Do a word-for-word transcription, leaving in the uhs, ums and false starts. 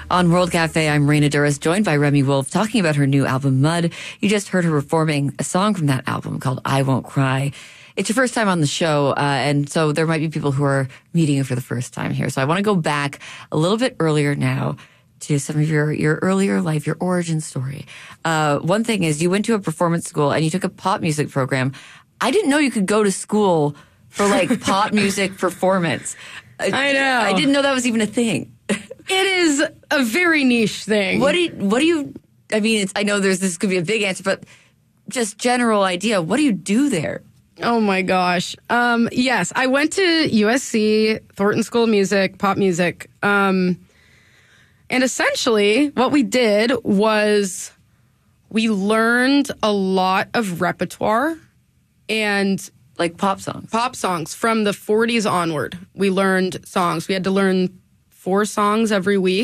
On World Cafe, I'm Raina Duras, joined by Remy Wolf, talking about her new album, Mud. You just heard her performing a song from that album called I Won't Cry. It's your first time on the show, uh, and so there might be people who are meeting you for the first time here. So I want to go back a little bit earlier now to some of your, your earlier life, your origin story. Uh, one thing is you went to a performance school and you took a pop music program. I didn't know you could go to school for like pop music performance. I know. I didn't know that was even a thing. It is a very niche thing. What do you, what do you, I mean, it's, I know there's, this could be a big answer, but just general idea. What do you do there? Oh my gosh. Um, yes, I went to U S C, Thornton School of Music, pop music. Um, and essentially what we did was we learned a lot of repertoire and like pop songs. Pop songs from the forties onward. We learned songs. We had to learn four songs every week.